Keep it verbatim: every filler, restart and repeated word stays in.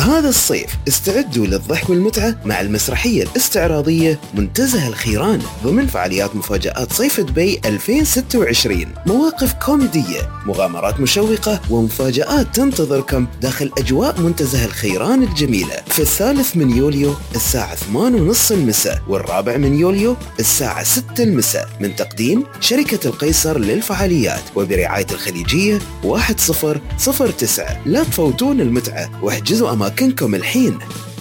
هذا الصيف استعدوا للضحك والمتعة مع المسرحية الاستعراضية منتزه الخيران ضمن فعاليات مفاجآت صيف دبي ألفين وستة وعشرين. مواقف كوميدية، مغامرات مشوقة، ومفاجآت تنتظركم داخل أجواء منتزه الخيران الجميلة في الثالث من يوليو الساعة ثمانية ونص المساء، والرابع من يوليو الساعة ستة المساء، من تقديم شركة القيصر للفعاليات وبرعاية الخليجية واحد صفر صفر تسعة. لا تفوتون المتعة واحجزوا أماكنكم الحين.